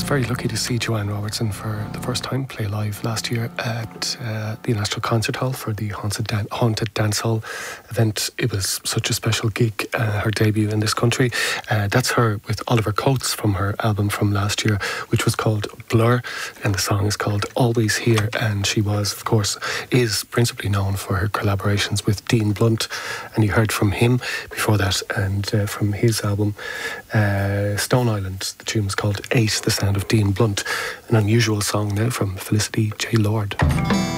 very lucky to see Joanne Robertson for the first time play live last year at the National Concert Hall for the Haunted Dance Hall event. It was such a special gig, her debut in this country. That's her with Oliver Coates from her album from last year, which was called Blur, and the song is called Always Here. And she was, of course, is principally known for her collaborations with Dean Blunt, and you heard from him before that, and from his album Stone Island. The tune was called 8, the sound of Dean Blunt. An unusual song now from Felicity J. Lord.